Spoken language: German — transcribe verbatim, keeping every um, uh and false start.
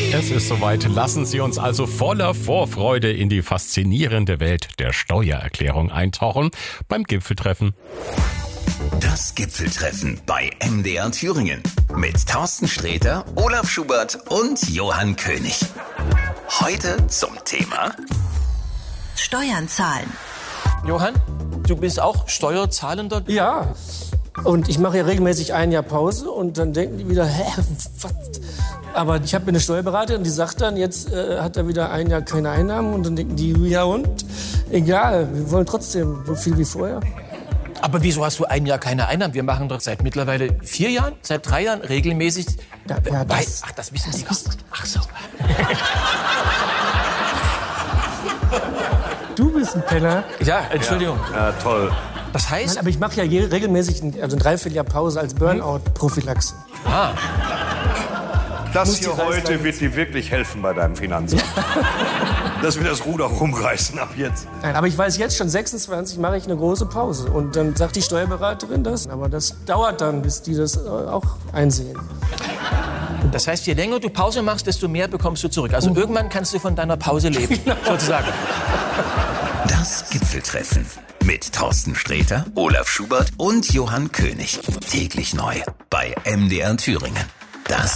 Es ist soweit. Lassen Sie uns also voller Vorfreude in die faszinierende Welt der Steuererklärung eintauchen beim Gipfeltreffen. Das Gipfeltreffen bei M D R Thüringen mit Thorsten Sträter, Olaf Schubert und Johann König. Heute zum Thema Steuern zahlen. Johann, du bist auch Steuerzahlender? Ja, und ich mache ja regelmäßig ein Jahr Pause und dann denken die wieder, hä, was? Aber ich habe eine Steuerberaterin, die sagt dann, jetzt äh, hat er wieder ein Jahr keine Einnahmen und dann denken die, ja und? Egal, wir wollen trotzdem so viel wie vorher. Aber wieso hast du ein Jahr keine Einnahmen? Wir machen doch seit mittlerweile vier Jahren, seit drei Jahren regelmäßig. Ja, ja, das, Ach, das wissen das die gar nicht. Ach so. Du bist ein Penner. Ja, Entschuldigung. Ja, toll. Das heißt, Nein, aber ich mache ja je, regelmäßig ein, also ein Dreivierteljahr Pause als Burnout-Prophylaxe. ah, Das Muss die hier heute Reißleine wird dir wirklich helfen bei deinem Finanzamt. Dass wir das Ruder rumreißen ab jetzt. Nein, aber ich weiß jetzt schon, sechsundzwanzig mache ich eine große Pause. Und dann sagt die Steuerberaterin das. Aber das dauert dann, bis die das äh, auch einsehen. das heißt, je länger du Pause machst, desto mehr bekommst du zurück. Also irgendwann kannst du von deiner Pause leben, sozusagen. das Gipfeltreffen mit Thorsten Sträter, Olaf Schubert und Johann König. Täglich neu bei M D R Thüringen. Das